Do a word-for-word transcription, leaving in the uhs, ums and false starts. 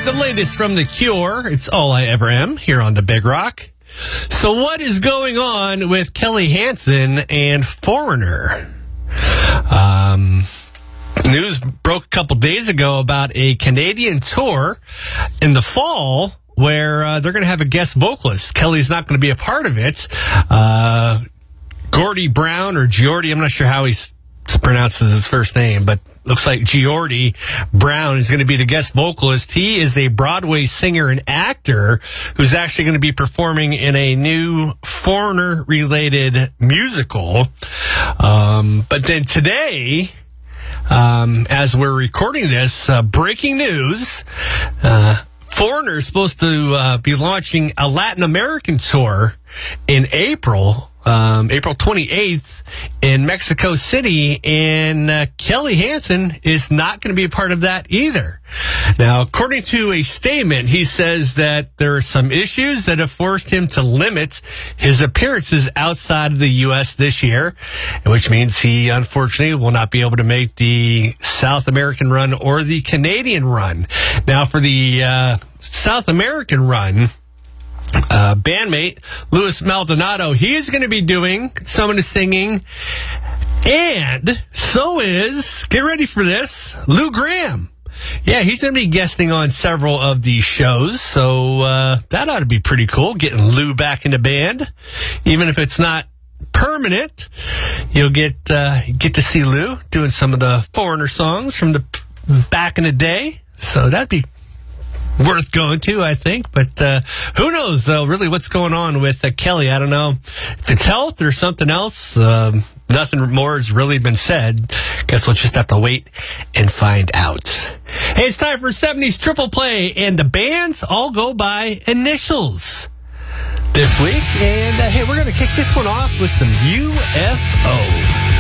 It's the latest from The Cure. It's All I Ever Am here on the Big Rock. So what is going on with Kelly Hansen and Foreigner? Um, news broke a couple days ago about a Canadian tour in the fall where uh, they're going to have a guest vocalist. Kelly's not going to be a part of it. Uh, Gordy Brown or Geordie, I'm not sure how he pronounces his first name, but looks like Geordie Brown is going to be the guest vocalist. He is a Broadway singer and actor who's actually going to be performing in a new Foreigner-related musical. Um, but then today, um, as we're recording this, uh, breaking news, uh, Foreigner is supposed to uh, be launching a Latin American tour in April. Um, April twenty-eighth in Mexico City, and uh, Kelly Hansen is not going to be a part of that either. Now, according to a statement, he says that there are some issues that have forced him to limit his appearances outside of the U S this year, which means he unfortunately will not be able to make the South American run or the Canadian run. Now, for the uh, South American run, Uh, bandmate Luis Maldonado, he is going to be doing some of the singing, and so is, get ready for this, Lou Gramm. Yeah, he's going to be guesting on several of these shows, so uh, that ought to be pretty cool, getting Lou back in the band. Even if it's not permanent, you'll get uh, get to see Lou doing some of the Foreigner songs from the back in the day, so that'd be worth going to, I think. But uh, who knows, though, really what's going on with uh, Kelly. I don't know if it's health or something else. Um, nothing more has really been said. Guess we'll just have to wait and find out. Hey, it's time for seventies Triple Play, and the bands all go by initials this week. And, uh, hey, we're going to kick this one off with some U F O.